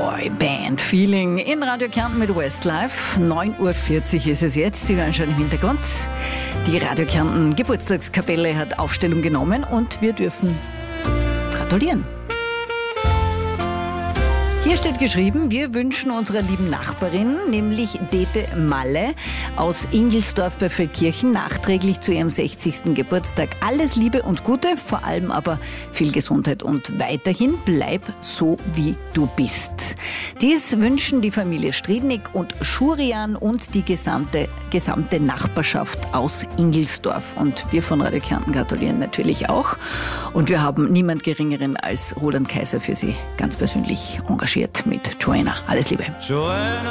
Boyband-Feeling in Radio Kärnten mit Westlife. 9.40 Uhr ist es jetzt. Sie hören schon im Hintergrund. Die Radio Kärnten Geburtstagskapelle hat Aufstellung genommen und wir dürfen gratulieren. Hier steht geschrieben, wir wünschen unserer lieben Nachbarin, nämlich Dete Malle aus Ingelsdorf bei Feldkirchen, nachträglich zu ihrem 60. Geburtstag alles Liebe und Gute, vor allem aber viel Gesundheit und weiterhin bleib so, wie du bist. Dies wünschen die Familie Striednik und Schurian und die gesamte Nachbarschaft aus Ingelsdorf. Und wir von Radio Kärnten gratulieren natürlich auch. Und wir haben niemand Geringeren als Roland Kaiser für Sie ganz persönlich engagiert mit Joanna. Alles Liebe. Joanna.